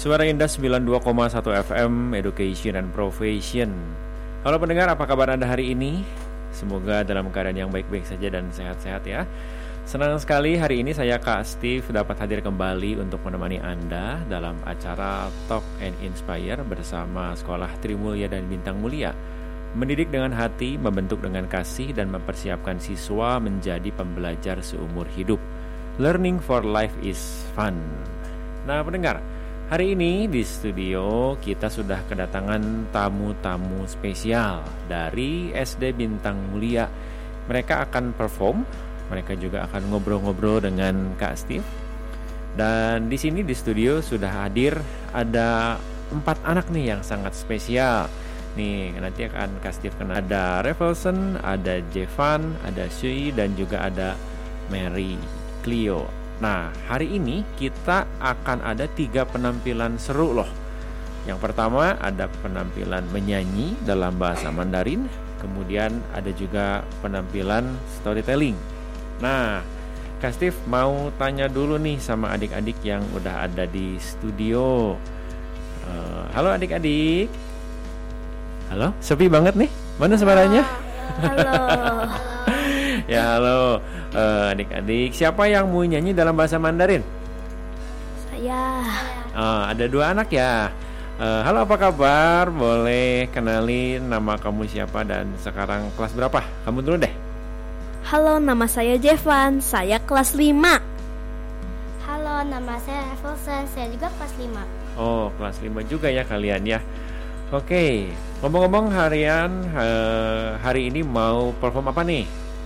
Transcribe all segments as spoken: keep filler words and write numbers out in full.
Suara Indah sembilan puluh dua koma satu F M, Education and Profession. Halo pendengar, apa kabar Anda hari ini? Semoga dalam keadaan yang baik-baik saja dan sehat-sehat ya. Senang sekali hari ini saya Kak Steve dapat hadir kembali untuk menemani Anda dalam acara Talk and Inspire bersama Sekolah Trimulya dan Bintang Mulia. Mendidik dengan hati, membentuk dengan kasih, dan mempersiapkan siswa menjadi pembelajar seumur hidup. Learning for life is fun. Nah pendengar, hari ini di studio kita sudah kedatangan tamu-tamu spesial dari S D Bintang Mulia. Mereka akan perform, mereka juga akan ngobrol-ngobrol dengan Kak Steve. Dan di sini di studio sudah hadir ada empat anak nih yang sangat spesial. Nih nanti akan Kak Steve kenal. Ada Revelson, ada Jevan, ada Sui, dan juga ada Mary Cleo. Nah hari ini kita akan ada tiga penampilan seru loh. Yang pertama ada penampilan menyanyi dalam bahasa Mandarin. Kemudian ada juga penampilan storytelling. Nah Kak Steve mau tanya dulu nih sama adik-adik yang udah ada di studio. uh, Halo adik-adik. Halo, sepi banget nih. Mana suaranya? Halo. Ya halo uh, adik-adik. Siapa yang mau nyanyi dalam bahasa Mandarin? Saya. Uh, ada dua anak ya. uh, Halo, apa kabar? Boleh kenalin nama kamu siapa dan sekarang kelas berapa? Kamu dulu deh. Halo, nama saya Jevan. Saya kelas lima. Halo, nama saya Revelson. Saya juga kelas lima. Oh, kelas lima juga ya kalian ya. Oke, ngomong-ngomong harian uh, hari ini mau perform apa nih?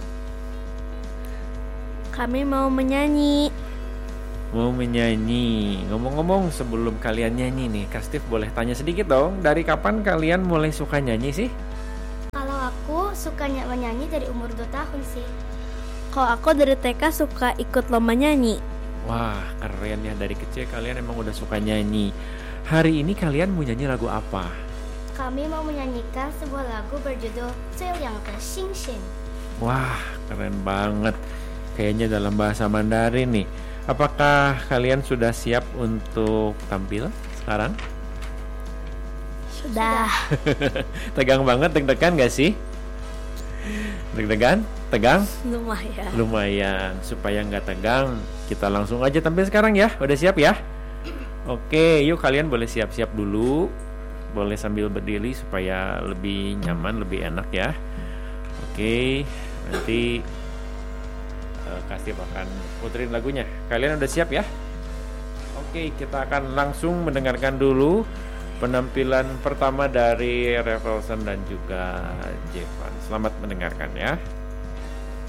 Kami mau menyanyi. Mau menyanyi. Ngomong-ngomong sebelum kalian nyanyi nih, Kak Steve boleh tanya sedikit dong. Dari kapan kalian mulai suka nyanyi sih? Kalau aku suka ny- menyanyi dari umur dua tahun sih. Kalau aku dari T K suka ikut lomba nyanyi. Wah keren ya, dari kecil kalian emang udah suka nyanyi. Hari ini kalian mau nyanyi lagu apa? Kami mau menyanyikan sebuah lagu berjudul Zui Liang de Xing Xin. Wah keren banget. Kayaknya dalam bahasa Mandarin nih. Apakah kalian sudah siap untuk tampil sekarang? Sudah. Tegang banget, deg-degan gak sih? Deg-degan? Tegang? Lumayan. Lumayan. Supaya gak tegang, kita langsung aja tampil sekarang ya. Udah siap ya? Oke, yuk kalian boleh siap-siap dulu. Boleh sambil berdiri supaya lebih nyaman, lebih enak ya. Oke, nanti uh, Kak Steve akan puterin lagunya. Kalian udah siap ya? Oke, kita akan langsung mendengarkan dulu penampilan pertama dari Revelson dan juga Jevan. Selamat mendengarkan ya.